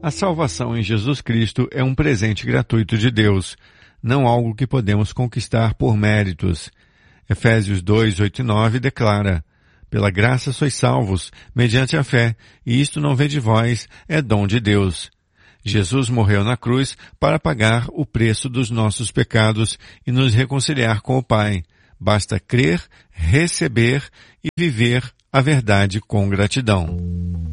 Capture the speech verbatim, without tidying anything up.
A salvação em Jesus Cristo é um presente gratuito de Deus, não algo que podemos conquistar por méritos. Efésios dois, oito e nove declara: pela graça sois salvos, mediante a fé, e isto não vem de vós, é dom de Deus. Jesus morreu na cruz para pagar o preço dos nossos pecados e nos reconciliar com o Pai. Basta crer, receber e viver a verdade com gratidão.